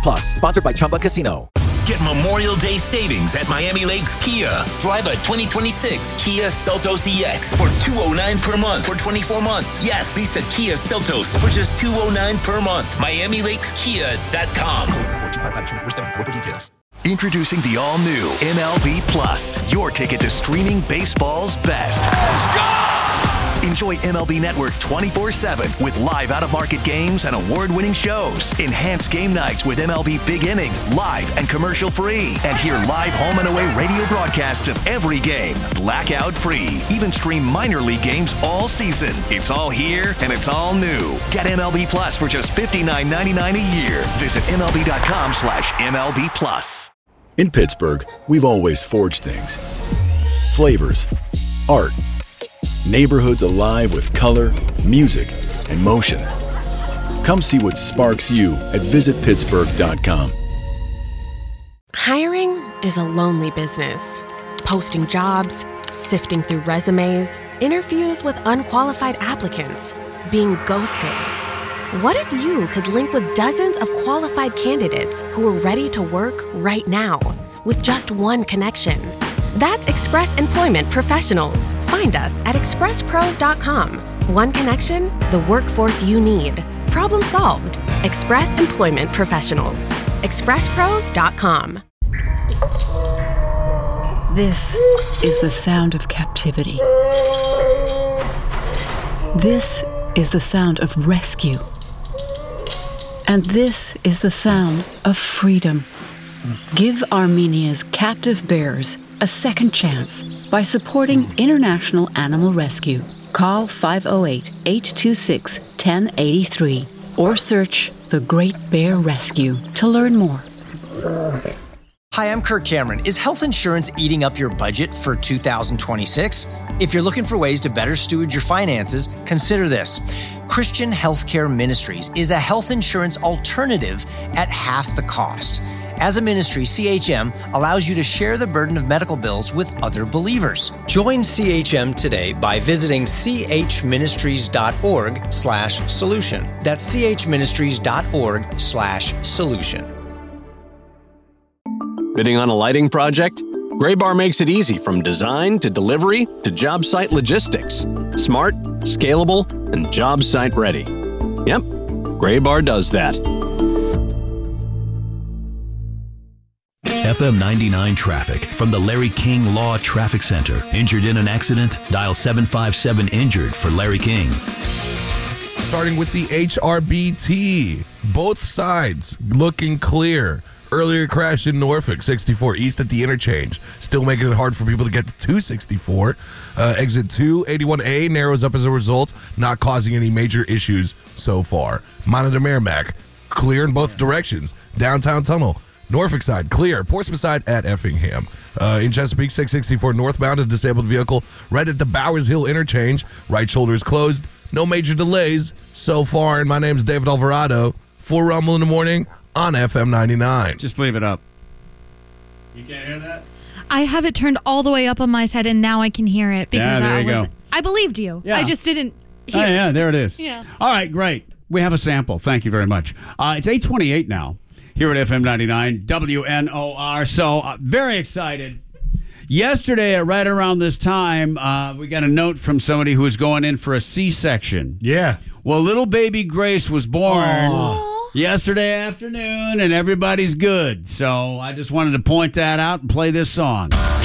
Plus. Sponsored by Chumba Casino. Get Memorial Day savings at Miami Lakes Kia. Drive a 2026 Kia Seltos EX for $209 per month for 24 months. Yes, lease a Kia Seltos for just $209 per month. MiamiLakesKia.com. Code 4255247 for details. Introducing the all-new MLB Plus, your ticket to streaming baseball's best. Let's go! Enjoy MLB Network 24/7 with live out-of-market games and award-winning shows. Enhance game nights with MLB Big Inning, live and commercial-free. And hear live home and away radio broadcasts of every game, blackout-free. Even stream minor league games all season. It's all here and it's all new. Get MLB Plus for just $59.99 a year. Visit MLB.com/MLB Plus. In Pittsburgh, we've always forged things. Flavors, art, neighborhoods alive with color, music, and motion. Come see what sparks you at visitpittsburgh.com. Hiring is a lonely business. Posting jobs, sifting through resumes, interviews with unqualified applicants, being ghosted. What if you could link with dozens of qualified candidates who are ready to work right now with just one connection? That's Express Employment Professionals. Find us at expresspros.com. One connection, the workforce you need. Problem solved. Express Employment Professionals. expresspros.com. This is the sound of captivity. This is the sound of rescue. And this is the sound of freedom. Give Armenia's captive bears a second chance by supporting International Animal Rescue. Call 508-826-1083 or search The Great Bear Rescue to learn more. Hi, I'm Kirk Cameron. Is health insurance eating up your budget for 2026? If you're looking for ways to better steward your finances, consider this. Christian Healthcare Ministries is a health insurance alternative at half the cost. As a ministry, CHM allows you to share the burden of medical bills with other believers. Join CHM today by visiting chministries.org/solution. That's chministries.org/solution. Bidding on a lighting project? Graybar makes it easy from design to delivery to job site logistics. Smart, scalable, and job site ready. Yep, Graybar does that. FM 99 traffic from the Larry King Law Traffic Center. Injured in an accident? Dial 757-INJURED for Larry King. Starting with the HRBT. Both sides looking clear. Earlier crash in Norfolk, 64 east at the interchange. Still making it hard for people to get to 264. Exit 281A narrows up as a result, not causing any major issues so far. Monitor Merrimack, clear in both directions. Downtown Tunnel. Norfolk side, clear. Portsmouth side at Effingham. In Chesapeake, 664 northbound, a disabled vehicle right at the Bowers Hill interchange. Right shoulder is closed. No major delays so far. And my name is David Alvarado. For Rumble in the Morning on FM 99. Just leave it up. You can't hear that? I have it turned all the way up on my side, and now I can hear it because I believed you. Yeah. I just didn't hear. Yeah, there it is. Yeah. All right, great. We have a sample. Thank you very much. It's 8:28 now. Here at FM 99, WNOR. So, very excited. Yesterday, right around this time, we got a note from somebody who was going in for a C-section. Yeah. Well, little baby Grace was born yesterday afternoon, and everybody's good. So, I just wanted to point that out and play this song.